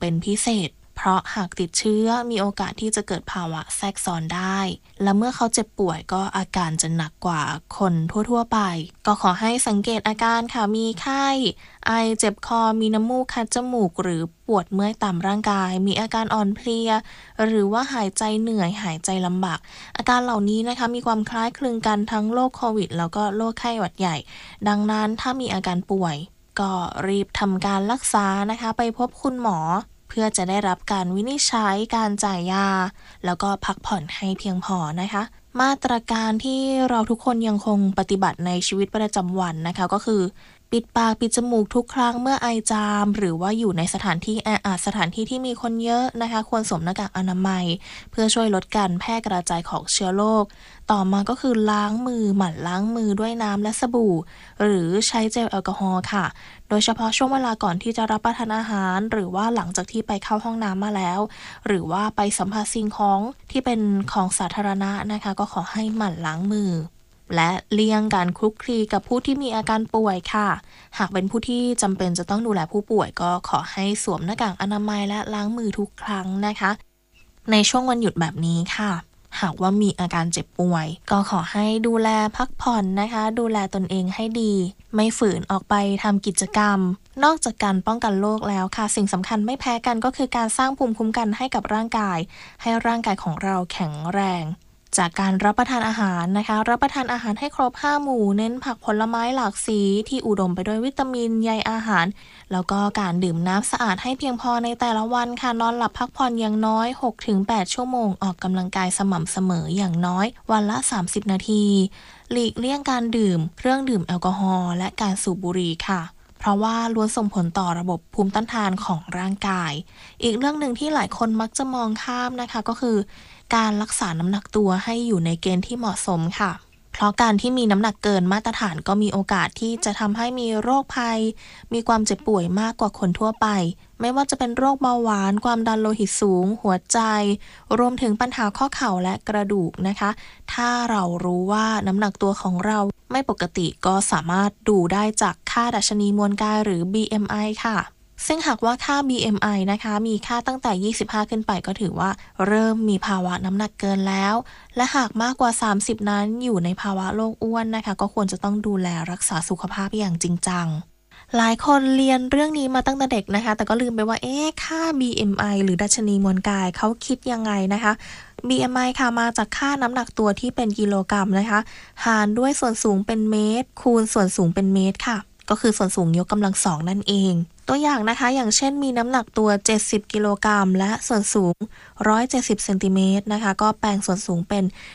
เป็นพิเศษเพราะหากติดเชื้อมีโอกาสที่จะเกิดภาวะแทรกซ้อนได้และเมื่อเขาเจ็บป่วยก็อาการจะหนักกว่าคนทั่วๆไปก็ขอให้สังเกตอาการค่ะมีไข้ไอเจ็บคอมีน้ำมูกคัดจมูกหรือปวดเมื่อยตามร่างกายมีอาการอ่อนเพลียหรือว่าหายใจเหนื่อยหายใจลำบากอาการเหล่านี้นะคะมีความคล้ายคลึงกันทั้งโรคโควิดแล้วก็โรคไข้หวัดใหญ่ดังนั้นถ้ามีอาการป่วยก็รีบทำการรักษานะคะไปพบคุณหมอเพื่อจะได้รับการวินิจฉัยการจ่ายยาแล้วก็พักผ่อนให้เพียงพอนะคะมาตรการที่เราทุกคนยังคงปฏิบัติในชีวิตประจำวันนะคะก็คือปิดปากปิดจมูกทุกครั้งเมื่อไอจามหรือว่าอยู่ในสถานที่แออัดสถานที่ที่มีคนเยอะนะคะควรสวมหน้ากากอนามัยเพื่อช่วยลดการแพร่กระจายของเชื้อโรคต่อมาก็คือล้างมือหมั่นล้างมือด้วยน้ำและสบู่หรือใช้เจลแอลกอฮอล์ค่ะโดยเฉพาะช่วงเวลาก่อนที่จะรับประทานอาหารหรือว่าหลังจากที่ไปเข้าห้องน้ำมาแล้วหรือว่าไปสัมผัสสิ่งของที่เป็นของสาธารณะนะคะก็ขอให้หมั่นล้างมือและเลี่ยงการคลุกคลีกับผู้ที่มีอาการป่วยค่ะหากเป็นผู้ที่จำเป็นจะต้องดูแลผู้ป่วยก็ขอให้สวมหน้ากากอนามัยและล้างมือทุกครั้งนะคะในช่วงวันหยุดแบบนี้ค่ะหากว่ามีอาการเจ็บป่วยก็ขอให้ดูแลพักผ่อนนะคะดูแลตนเองให้ดีไม่ฝืนออกไปทำกิจกรรมนอกจากการป้องกันโรคแล้วค่ะสิ่งสำคัญไม่แพ้กันก็คือการสร้างภูมิคุ้มกันให้กับร่างกายให้ร่างกายของเราแข็งแรงจากการรับประทานอาหารนะคะรับประทานอาหารให้ครบ5หมู่เน้นผักผลไม้หลากสีที่อุดมไปด้วยวิตามินใยอาหารแล้วก็การดื่มน้ำสะอาดให้เพียงพอในแต่ละวันค่ะนอนหลับพักผ่อนอย่างน้อย 6-8 ชั่วโมงออกกำลังกายสม่ำเสมออย่างน้อยวันละ30นาทีหลีกเลี่ยงการดื่มเครื่องดื่มแอลกอฮอล์และการสูบบุหรี่ค่ะเพราะว่าล้วนส่งผลต่อระบบภูมิต้านทานของร่างกายอีกเรื่องหนึ่งที่หลายคนมักจะมองข้ามนะคะก็คือการรักษาน้ำหนักตัวให้อยู่ในเกณฑ์ที่เหมาะสมค่ะเพราะการที่มีน้ำหนักเกินมาตรฐานก็มีโอกาสที่จะทำให้มีโรคภัยมีความเจ็บป่วยมากกว่าคนทั่วไปไม่ว่าจะเป็นโรคเบาหวานความดันโลหิตสูงหัวใจรวมถึงปัญหาข้อเข่าและกระดูกนะคะถ้าเรารู้ว่าน้ำหนักตัวของเราไม่ปกติก็สามารถดูได้จากค่าดัชนีมวลกายหรือ BMI ค่ะซึ่งหากว่าค่า BMI นะคะมีค่าตั้งแต่25ขึ้นไปก็ถือว่าเริ่มมีภาวะน้ำหนักเกินแล้วและหากมากกว่า30นั้นอยู่ในภาวะโรคอ้วนนะคะก็ควรจะต้องดูแลรักษาสุขภาพอย่างจริงจังหลายคนเรียนเรื่องนี้มาตั้งแต่เด็กนะคะแต่ก็ลืมไปว่าค่า BMI หรือดัชนีมวลกายเขาคิดยังไงนะคะ BMI ค่ะมาจากค่าน้ำหนักตัวที่เป็นกิโลกรัมนะคะหารด้วยส่วนสูงเป็นเมตรคูณส่วนสูงเป็นเมตรค่ะก็คือส่วนสูงยกกำลัง2นั่นเองตัวอย่างนะคะอย่างเช่นมีน้ำหนักตัว70กิโลกรัมและส่วนสูง170เซนติเมตรนะคะก็แปลงส่วนสูงเป็น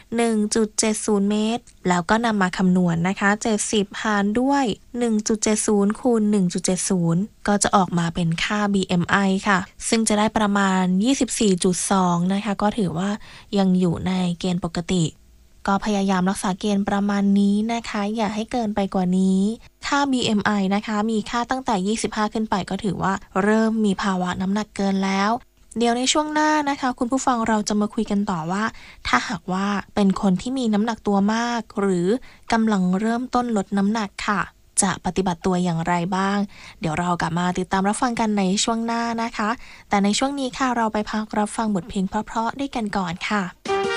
1.70 เมตรแล้วก็นำมาคำนวณนะคะ70หารด้วย 1.70 คูณ 1.70 ก็จะออกมาเป็นค่า BMI ค่ะซึ่งจะได้ประมาณ 24.2 นะคะก็ถือว่ายังอยู่ในเกณฑ์ปกติก็พยายามรักษาเกณฑ์ประมาณนี้นะคะอย่าให้เกินไปกว่านี้ค่า BMI นะคะมีค่าตั้งแต่25ขึ้นไปก็ถือว่าเริ่มมีภาวะน้ำหนักเกินแล้วเดี๋ยวในช่วงหน้านะคะคุณผู้ฟังเราจะมาคุยกันต่อว่าถ้าหากว่าเป็นคนที่มีน้ำหนักตัวมากหรือกำลังเริ่มต้นลดน้ำหนักค่ะจะปฏิบัติตัวอย่างไรบ้างเดี๋ยวเรากลับมาติดตามรับฟังกันในช่วงหน้านะคะแต่ในช่วงนี้ค่ะเราไปพักรับฟังบทเพลงเพราะๆด้วยกันก่อนค่ะ